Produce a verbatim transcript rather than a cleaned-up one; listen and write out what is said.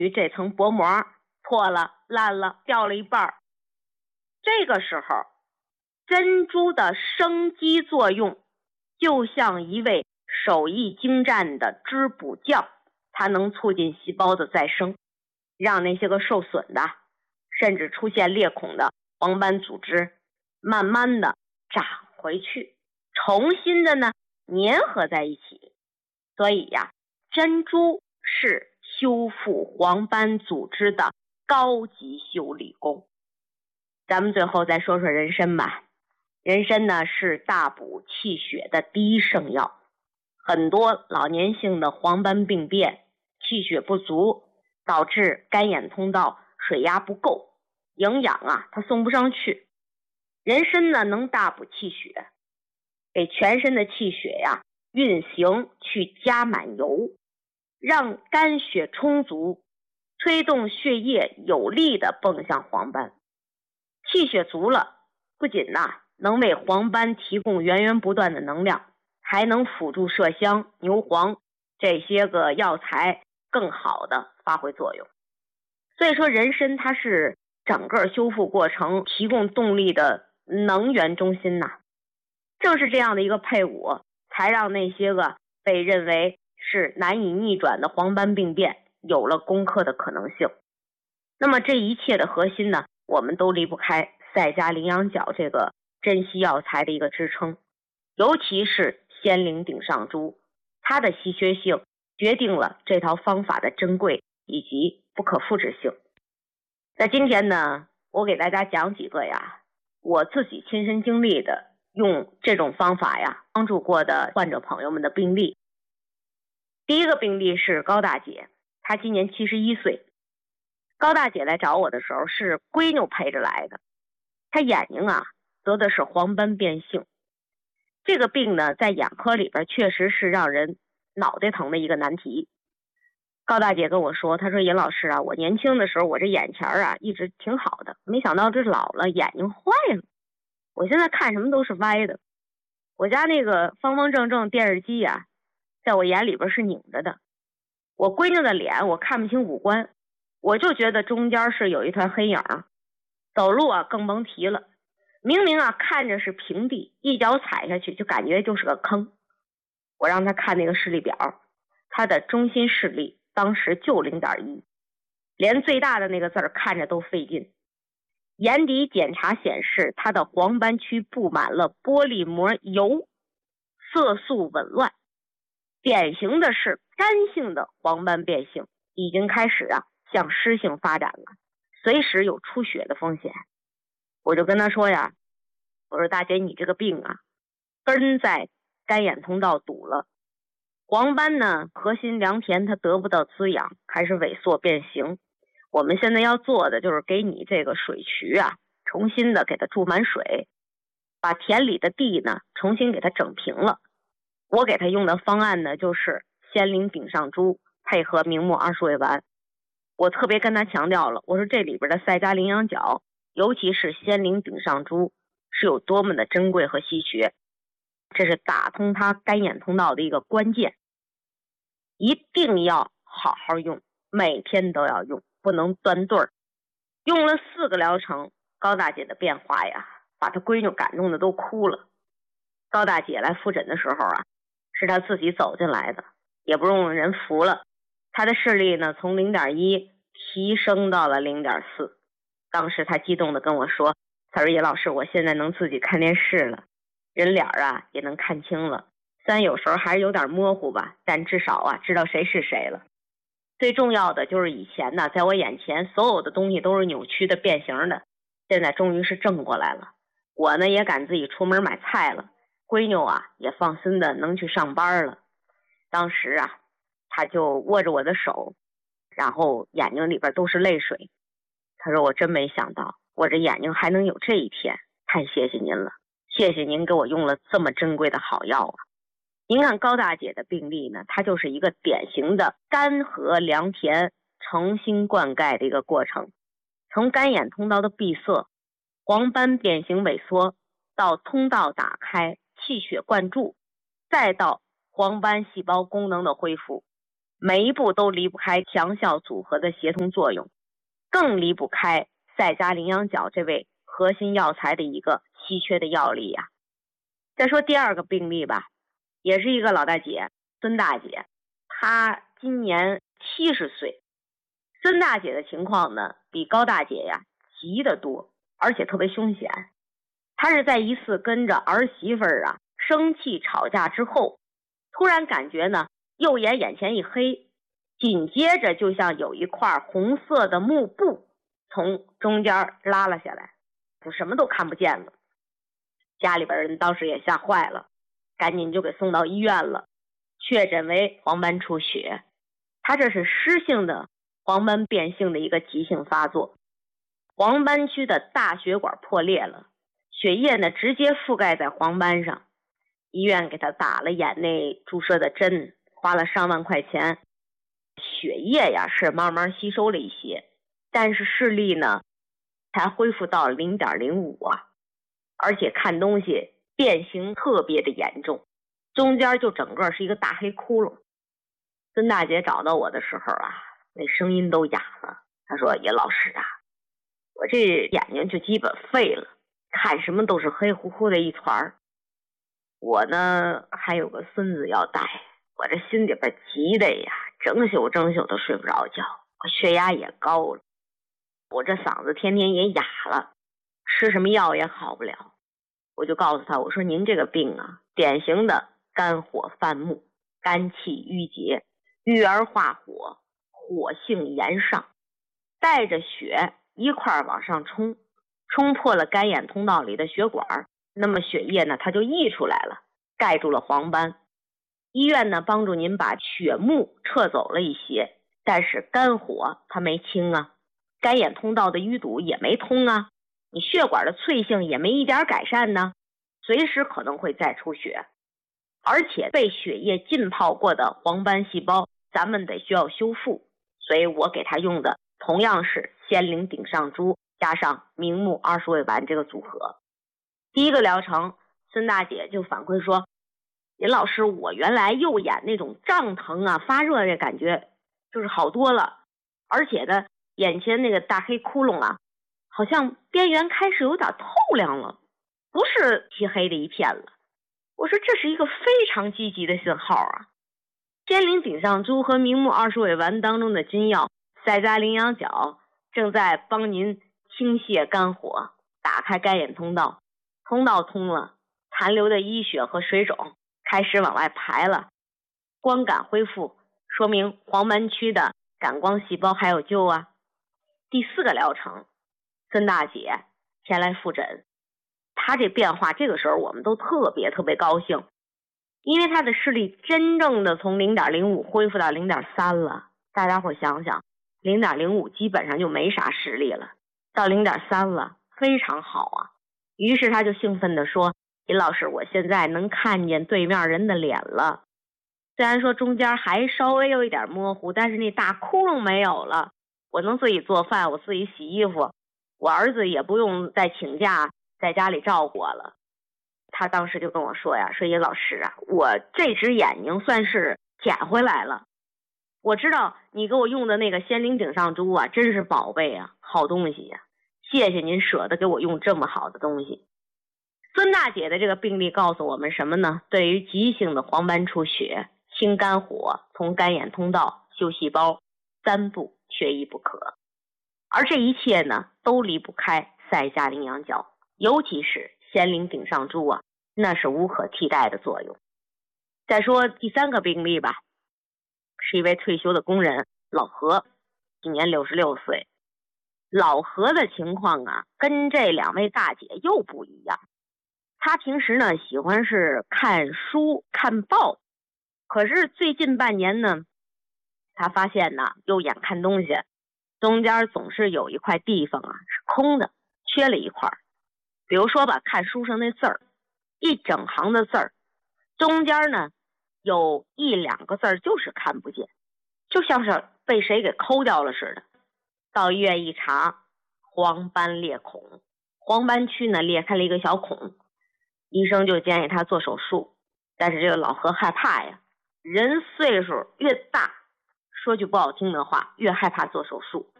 于这层薄膜破了、烂了、掉了一半。这个时候，珍珠的生机作用就像一位手艺精湛的织补匠，它能促进细胞的再生，让那些个受损的甚至出现裂孔的黄斑组织慢慢的长回去，重新的呢粘合在一起。所以呀，珍珠是修复黄斑组织的高级修理工。咱们最后再说说人参吧。人参呢是大补气血的第一圣药，很多老年性的黄斑病变，气血不足，导致肝眼通道水压不够，营养啊它送不上去。人参呢能大补气血，给全身的气血呀运行去加满油，让肝血充足，推动血液有力的蹦向黄斑。气血足了，不仅呐、啊、能为黄斑提供源源不断的能量，还能辅助麝香、牛黄这些个药材更好的发挥作用。所以说人参它是整个修复过程提供动力的能源中心呐、啊。正是这样的一个配伍，才让那些个被认为是难以逆转的黄斑病变有了攻克的可能性。那么这一切的核心呢，我们都离不开赛迦羚羊角这个珍稀药材的一个支撑，尤其是仙灵顶上珠，它的稀缺性决定了这套方法的珍贵以及不可复制性。那今天呢，我给大家讲几个呀，我自己亲身经历的用这种方法呀帮助过的患者朋友们的病例。第一个病例是高大姐，她今年七十一岁。高大姐来找我的时候是闺女陪着来的，她眼睛啊得的是黄斑变性。这个病呢在眼科里边确实是让人脑袋疼的一个难题。高大姐跟我说，她说尹老师啊，我年轻的时候我这眼前啊一直挺好的，没想到这老了眼睛坏了，我现在看什么都是歪的。我家那个方方正正电视机啊在我眼里边是拧着的，我闺女的脸我看不清五官，我就觉得中间是有一团黑影，走路啊更甭提了，明明啊看着是平地，一脚踩下去就感觉就是个坑。我让她看那个视力表，她的中心视力当时就 零点一， 连最大的那个字儿看着都费劲。眼底检查显示她的黄斑区布满了玻璃膜油，色素紊乱，典型的是干性的黄斑变性，已经开始啊向湿性发展了，随时有出血的风险。我就跟她说呀，我说大姐，你这个病啊根在肝眼通道堵了，黄斑呢核心良田它得不到滋养，开始萎缩变形。我们现在要做的就是给你这个水渠啊重新的给它注满水，把田里的地呢重新给它整平了。我给它用的方案呢就是仙灵顶上珠配合明目二十味丸。我特别跟他强调了，我说这里边的赛迦羚羊角尤其是仙灵顶上珠是有多么的珍贵和稀缺，这是打通它肝眼通道的一个关键，一定要好好用，每天都要用，不能断顿儿。用了四个疗程，高大姐的变化呀把她闺女感动的都哭了。高大姐来复诊的时候啊是她自己走进来的，也不用人扶了，她的视力呢从 零点一 提升到了 零点四。 当时她激动的跟我说，她说叶老师，我现在能自己看电视了，人脸啊也能看清了，虽然有时候还是有点模糊吧，但至少啊知道谁是谁了。最重要的就是以前呢在我眼前所有的东西都是扭曲的变形的，现在终于是正过来了。我呢也敢自己出门买菜了，闺女啊也放心的能去上班了。当时啊她就握着我的手，然后眼睛里边都是泪水。她说我真没想到我这眼睛还能有这一天，太谢谢您了，谢谢您给我用了这么珍贵的好药啊。您看高大姐的病例呢，它就是一个典型的肝和良田重新灌溉的一个过程，从肝眼通道的闭塞、黄斑变形萎缩，到通道打开、气血灌注，再到黄斑细胞功能的恢复， 每一步都离不开强效组合的协同作用，更离不开赛加羚羊角这位核心药材的一个稀缺的药力呀、啊。再说第二个病例吧，也是一个老大姐，孙大姐，她今年七十岁。孙大姐的情况呢，比高大姐呀急得多，而且特别凶险。她是在一次跟着儿媳妇儿啊生气吵架之后，突然感觉呢右眼眼前一黑，紧接着就像有一块红色的幕布从中间拉了下来，就什么都看不见了。家里边人当时也吓坏了，赶紧就给送到医院了，确诊为黄斑出血。他这是湿性的黄斑变性的一个急性发作，黄斑区的大血管破裂了，血液呢直接覆盖在黄斑上。医院给他打了眼内注射的针，花了上万块钱。血液呀是慢慢吸收了一些，但是视力呢才恢复到 零点零五 啊，而且看东西变形特别的严重，中间就整个是一个大黑窟窿。孙大姐找到我的时候啊，那声音都哑了。她说：“叶老师啊，我这眼睛就基本废了，看什么都是黑乎乎的一团。我呢还有个孙子要带，我这心里边急的呀，整宿整宿都睡不着觉，我血压也高了，我这嗓子天天也哑了，吃什么药也好不了。”我就告诉他，我说您这个病啊，典型的肝火犯木，肝气郁结，郁而化火，火性炎上，带着血一块往上冲，冲破了肝眼通道里的血管，那么血液呢它就溢出来了，盖住了黄斑。医院呢帮助您把血幕撤走了一些，但是肝火它没清啊，肝眼通道的淤堵也没通啊，你血管的脆性也没一点改善呢，随时可能会再出血。而且被血液浸泡过的黄斑细胞咱们得需要修复，所以我给他用的同样是仙灵顶上珠加上明目二十味丸这个组合。第一个疗程，孙大姐就反馈说，林老师，我原来右眼那种胀疼啊发热的感觉就是好多了，而且呢眼前那个大黑窟窿啊好像边缘开始有点透亮了，不是漆黑的一片了。我说这是一个非常积极的信号啊！仙灵顶上珠和明目二十味丸当中的金药赛加羚羊角正在帮您清泻肝火，打开肝眼通道，通道通了，残留的淤血和水肿开始往外排了，光感恢复，说明黄斑区的感光细胞还有救啊。第四个疗程，孙大姐前来复诊，她这变化这个时候我们都特别特别高兴，因为她的视力真正的从 零点零五 恢复到 零点三 了。大家伙想想 零点零五 基本上就没啥视力了，到 零点三 了，非常好啊。于是她就兴奋地说，林老师，我现在能看见对面人的脸了，虽然说中间还稍微有一点模糊，但是那大窟窿没有了，我能自己做饭，我自己洗衣服，我儿子也不用再请假在家里照顾我了。他当时就跟我说呀，说叶老师啊，我这只眼睛算是捡回来了，我知道你给我用的那个仙灵顶上珠啊真是宝贝啊，好东西呀、啊，谢谢您舍得给我用这么好的东西。孙大姐的这个病例告诉我们什么呢？对于急性的黄斑出血，清肝火，从肝眼通道修细胞，三步缺一不可。而这一切呢都离不开赛加羚羊角，尤其是仙灵顶上珠啊，那是无可替代的作用。再说第三个病例吧，是一位退休的工人老何，今年六十六岁。老何的情况啊跟这两位大姐又不一样，他平时呢喜欢是看书看报，可是最近半年呢他发现呢右眼看东西中间总是有一块地方啊是空的，缺了一块。比如说吧，看书上那字儿，一整行的字儿，中间呢有一两个字儿就是看不见，就像是被谁给抠掉了似的。到医院一查，黄斑裂孔，黄斑区呢裂开了一个小孔，医生就建议他做手术。但是这个老何害怕呀，人岁数越大说句不好听的话，越害怕做手术。